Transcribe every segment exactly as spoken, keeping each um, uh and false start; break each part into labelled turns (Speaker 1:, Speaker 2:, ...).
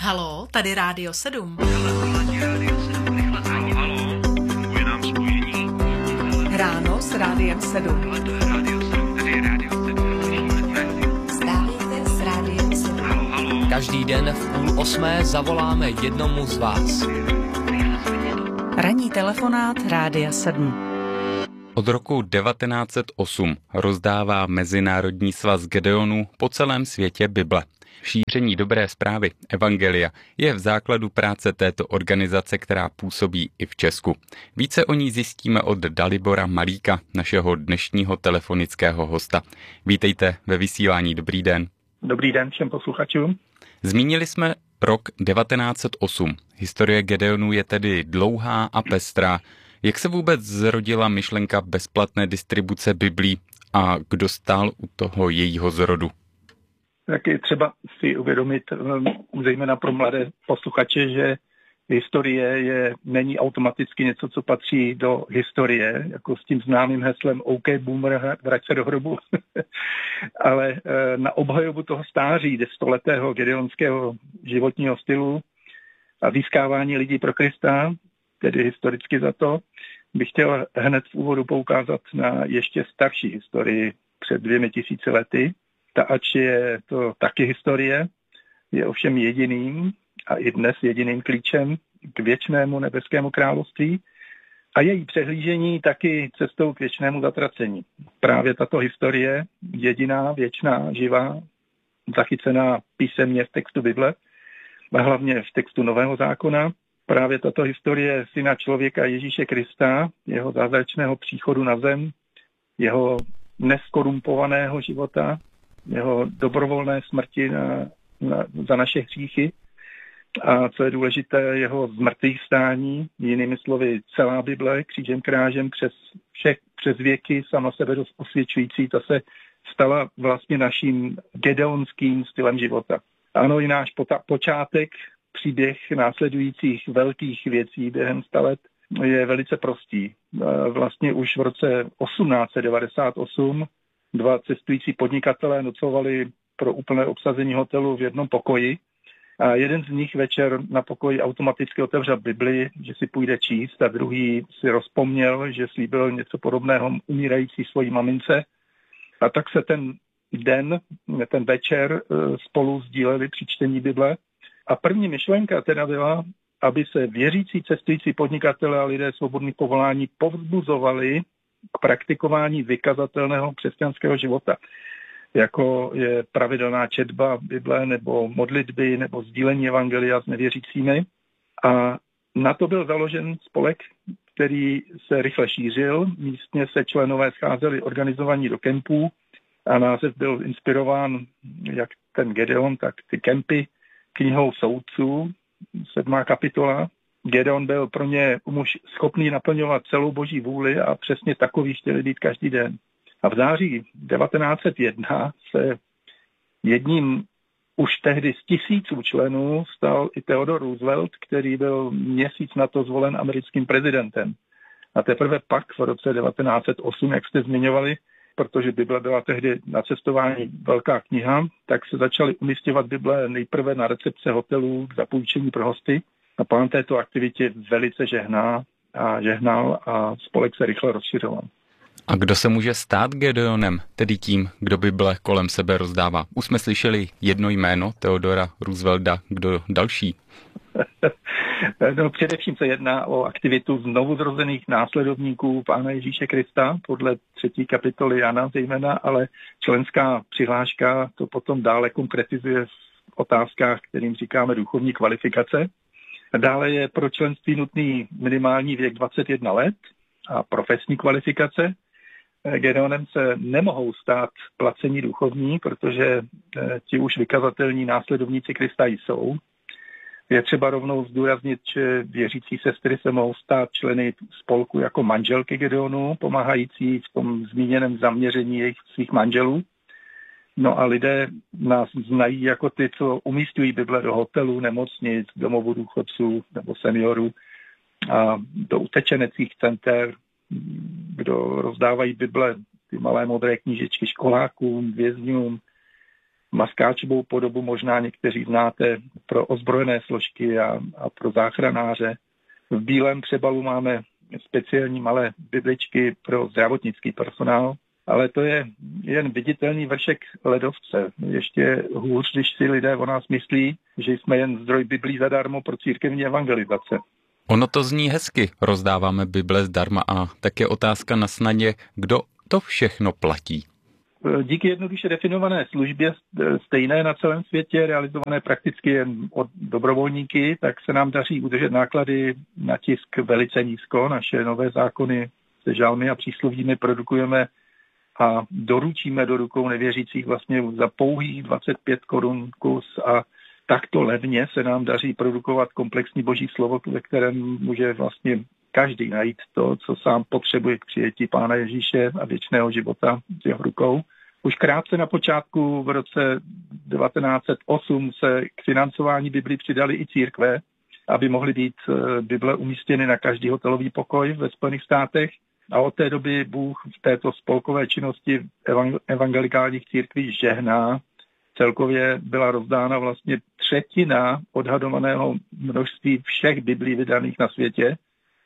Speaker 1: Haló, tady Rádio sedm. Ráno s Rádiem sedm.
Speaker 2: Vstávejte s Rádiem sedm.
Speaker 3: Každý den v půl osmé zavoláme jednomu z vás.
Speaker 1: Ranní telefonát Rádia sedm.
Speaker 4: Od roku devatenáct set osm rozdává Mezinárodní svaz Gedeonů po celém světě Bible. Šíření dobré zprávy Evangelia je v základu práce této organizace, která působí i v Česku. Více o ní zjistíme od Dalibora Malíka, našeho dnešního telefonického hosta. Vítejte ve vysílání, dobrý den.
Speaker 5: Dobrý den všem posluchačům.
Speaker 4: Zmínili jsme rok devatenáct set osm. Historie Gedeonů je tedy dlouhá a pestrá. Jak se vůbec zrodila myšlenka bezplatné distribuce Biblí a kdo stál u toho jejího zrodu?
Speaker 5: Tak je třeba si uvědomit, zejména pro mladé posluchače, že historie je, není automaticky něco, co patří do historie, jako s tím známým heslem OK, boomer, vrať se do hrobu. Ale na obhajobu toho stáří stoletého gedeonského životního stylu a získávání lidí pro Krista, tedy historicky za to, bych chtěl hned v úvodu poukázat na ještě starší historii před dvěmi tisíci lety. Ta, ač je to taky historie, je ovšem jediným a i dnes jediným klíčem k věčnému nebeskému království a její přehlížení taky cestou k věčnému zatracení. Právě tato historie, jediná, věčná, živá, zachycená písemně v textu Bible a hlavně v textu Nového zákona, právě tato historie syna člověka Ježíše Krista, jeho zázračného příchodu na zem, jeho neskorumpovaného života, jeho dobrovolné smrti na, na, za naše hříchy a co je důležité, jeho zmrtvých stání, jinými slovy celá Bible, křížem krážem přes, všech, přes věky, sama sebe dost osvědčující, ta se stala vlastně naším gedeonským stylem života. Ano, i náš pota- počátek, příběh následujících velkých věcí během sta let je velice prostý. Vlastně už v roce osmnáct set devadesát osm dva cestující podnikatelé nocovali pro úplné obsazení hotelu v jednom pokoji a jeden z nich večer na pokoji automaticky otevřel Bibli, že si půjde číst a druhý si rozpomněl, že slíbil něco podobného umírající svojí mamince. A tak se ten den, ten večer spolu sdíleli při čtení Bible. A první myšlenka teda byla, aby se věřící cestující podnikatelé a lidé svobodných povolání povzbuzovali k praktikování vykazatelného křesťanského života, jako je pravidelná četba Bible nebo modlitby nebo sdílení evangelia s nevěřícími. A na to byl založen spolek, který se rychle šířil. Místně se členové scházeli organizovaní do kempů a název byl inspirován jak ten Gedeon, tak ty kempy knihou Soudců, sedmá kapitola. Gedeon byl pro ně muž schopný naplňovat celou boží vůli a přesně takový chtěli být každý den. A v září devatenáct set jedna se jedním už tehdy z tisíců členů stal i Theodore Roosevelt, který byl měsíc na to zvolen americkým prezidentem. A teprve pak v roce devatenáct set osm, jak jste zmiňovali, protože Bible byla tehdy na cestování velká kniha, tak se začaly umisťovat Bible nejprve na recepce hotelů k zapůjčení pro hosty. A pán této aktivitě velice žehná a žehnal a spolek se rychle rozšiřoval.
Speaker 4: A kdo se může stát Gedeonem, tedy tím, kdo Bible kolem sebe rozdává? Už jsme slyšeli jedno jméno, Theodora Roosevelta, kdo další?
Speaker 5: No, především se jedná o aktivitu znovuzrozených následovníků pána Ježíše Krista, podle třetí kapitoly Jana zejména, ale členská přihláška to potom dále konkretizuje v otázkách, kterým říkáme duchovní kvalifikace. Dále je pro členství nutný minimální věk dvacet jedna let a profesní kvalifikace. Gedeonem se nemohou stát placení duchovní, protože ti už vykazatelní následovníci Krista jsou. Je třeba rovnou zdůraznit, že věřící sestry se mohou stát členy spolku jako manželky Gedeonů, pomáhající v tom zmíněném zaměření jejich svých manželů. No a lidé nás znají jako ty, co umísťují Bible do hotelů, nemocnic, domovů důchodců nebo seniorů a do utečeneckých center, kdo rozdávají Bible, ty malé modré knížečky školákům, vězňům, maskáčovou podobu možná někteří znáte pro ozbrojené složky a, a pro záchranáře. V bílém přebalu máme speciální malé bibličky pro zdravotnický personál, ale to je jen viditelný vršek ledovce. Ještě hůř, když si lidé o nás myslí, že jsme jen zdroj biblí zadarmo pro církevní evangelizace.
Speaker 4: Ono to zní hezky, rozdáváme Bible zdarma a tak je otázka na snadě, kdo to všechno platí.
Speaker 5: Díky jednoduše definované službě stejné na celém světě, realizované prakticky jen od dobrovolníky, tak se nám daří udržet náklady na tisk velice nízko. Naše nové zákony se žalmy a příslovími produkujeme a doručíme do rukou nevěřících vlastně za pouhých dvacet pět korun kus a takto levně se nám daří produkovat komplexní boží slovo, ve kterém může vlastně každý najít to, co sám potřebuje k přijetí Pána Ježíše a věčného života s jeho rukou. Už krátce na počátku v roce devatenáct set osm se k financování Biblii přidali i církve, aby mohly být Bible umístěny na každý hotelový pokoj ve Spojených státech. A od té doby Bůh v této spolkové činnosti evangelikálních církví žehná. Celkově byla rozdána vlastně třetina odhadovaného množství všech Biblí vydaných na světě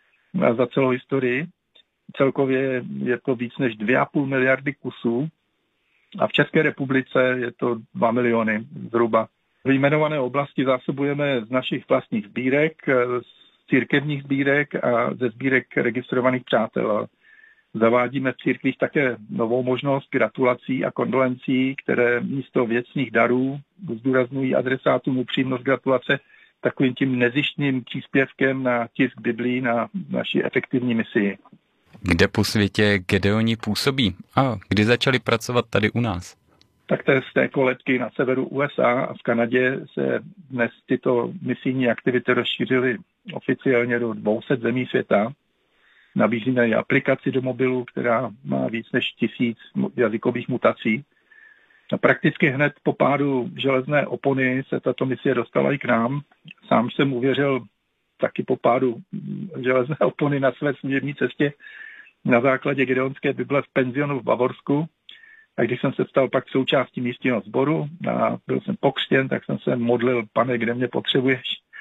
Speaker 5: za celou historii. Celkově je to víc než dvě a půl miliardy kusů a v České republice je to dva miliony zhruba. V jmenované oblasti zásobujeme z našich vlastních sbírek, z církevních sbírek a ze sbírek registrovaných přátel. Zavádíme v církvích také novou možnost gratulací a kondolencí, které místo věcných darů zdůrazňují adresátům upřímnost gratulace takovým tím nezištným příspěvkem na tisk Biblí na naši efektivní misii.
Speaker 4: Kde po světě Gedeoni působí a kdy začali pracovat tady u nás?
Speaker 5: Tak to je z té kolebky na severu U S A a v Kanadě se dnes tyto misijní aktivity rozšířily oficiálně do dvě stě zemí světa. Nabízíme i aplikaci do mobilu, která má víc než tisíc jazykových mutací. A prakticky hned po pádu železné opony se tato misie dostala i k nám. Sám jsem uvěřil taky po pádu železné opony na své služební cestě na základě Gedeonské Bible v penzionu v Bavorsku. A když jsem se stal pak součástí místního sboru a byl jsem pokřtěn, tak jsem se modlil, Pane, kde mě potřebuješ?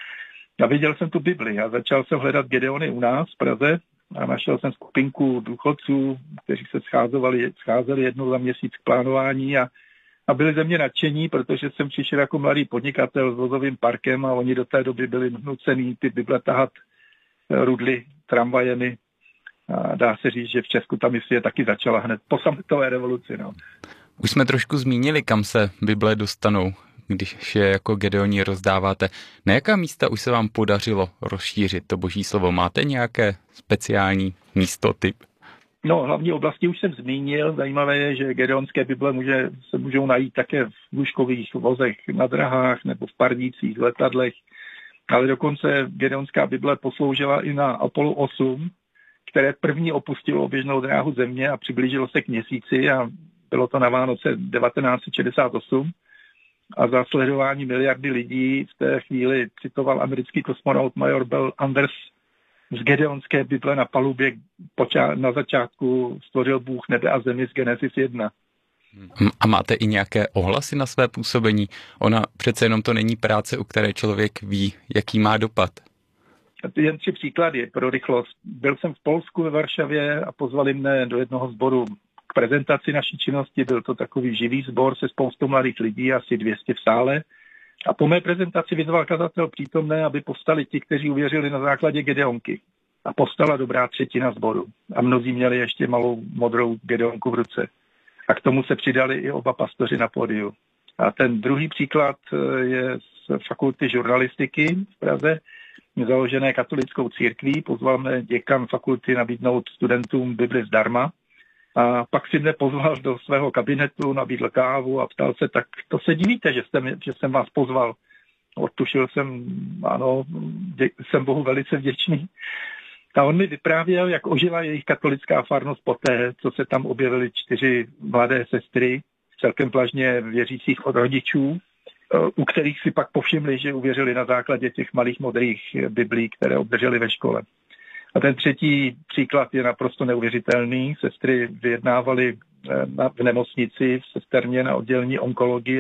Speaker 5: A viděl jsem tu Bibli a začal jsem hledat Gedeony u nás v Praze a našel jsem skupinku důchodců, kteří se scházeli, scházeli jednou za měsíc k plánování a, a byli ze mě nadšení, protože jsem přišel jako mladý podnikatel s vozovým parkem a oni do té doby byli nucený ty Bible tahat rudly tramvajemi. A dá se říct, že v Česku ta misie taky začala hned po sametové revoluci. No.
Speaker 4: Už jsme trošku zmínili, kam se Bible dostanou, když je jako Gedeoni rozdáváte. Na jaká místa už se vám podařilo rozšířit to boží slovo? Máte nějaké speciální místo, typ?
Speaker 5: No, hlavní oblasti už jsem zmínil. Zajímavé je, že gedeonské Bible může, se můžou najít také v lůžkových vozech na drahách nebo v parnících, v letadlech. Ale dokonce gedeonská Bible posloužila i na Apollo osm, které první opustilo běžnou dráhu země a přiblížilo se k měsíci a bylo to na Vánoce devatenáct set šedesát osm. A za sledování miliardy lidí v té chvíli citoval americký kosmonaut major Bell Anders z gedeonské Bible na palubě na začátku stvořil Bůh nebe a zemi z Genesis jedna.
Speaker 4: A máte i nějaké ohlasy na své působení? Ona přece jenom to není práce, u které člověk ví, jaký má dopad.
Speaker 5: Jen tři příklady pro rychlost. Byl jsem v Polsku ve Varšavě a pozvali mne do jednoho sboru k prezentaci naší činnosti. Byl to takový živý sbor se spoustou mladých lidí, asi dvě stě v sále. A po mé prezentaci vyzval kazatel přítomné, aby povstali ti, kteří uvěřili na základě Gedeonky. A povstala dobrá třetina sboru. A mnozí měli ještě malou modrou Gedeonku v ruce. A k tomu se přidali i oba pastoři na pódiu. A ten druhý příklad je z fakulty žurnalistiky v Praze, založené katolickou církví. Pozval mne děkan fakulty nabídnout studentům Bibli zdarma. A pak si mne pozval do svého kabinetu, nabídl kávu a ptal se, tak to se divíte, že, jste, že jsem vás pozval. Odtušil jsem, ano, dě, jsem Bohu velice vděčný. A on mi vyprávěl, jak ožila jejich katolická farnost poté, co se tam objevily čtyři mladé sestry, celkem plažně věřících od rodičů, u kterých si pak povšimli, že uvěřili na základě těch malých modrých biblí, které obdrželi ve škole. A ten třetí příklad je naprosto neuvěřitelný. Sestry vyjednávaly v nemocnici v sesterně na oddělení onkologie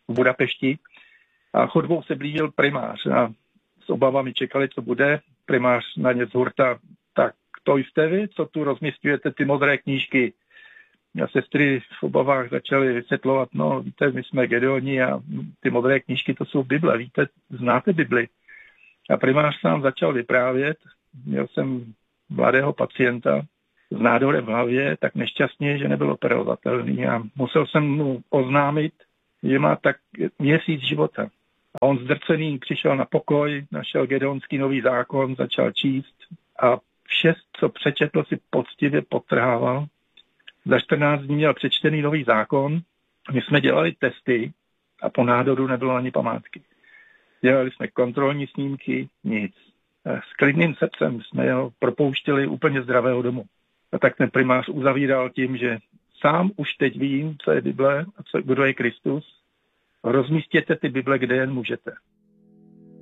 Speaker 5: v Budapešti a chodbou se blížil primář a s obavami čekali, co bude. Primář na ně z hurta, tak to jste vy, co tu rozmisťujete ty modré knížky. A sestry v obavách začaly vysvětlovat, no víte, my jsme Gedeoni a ty modré knížky to jsou Bible, víte, znáte Bibli. A primář sám začal vyprávět, měl jsem mladého pacienta s nádorem v hlavě, tak nešťastně, že nebyl operovatelný a musel jsem mu oznámit, že má tak měsíc života. A on zdrcený přišel na pokoj, našel Gedeonský nový zákon, začal číst a vše, co přečetl, si poctivě podtrhával. Za čtrnáct dní měl přečtený nový zákon, my jsme dělali testy a po nádoru nebylo ani památky. Dělali jsme kontrolní snímky, nic. S klidným srdcem jsme ho propouštěli úplně zdravého domu. A tak ten primář uzavíral tím, že sám už teď vím, co je Bible a co, kdo je Kristus. Rozmístěte ty Bible, kde jen můžete.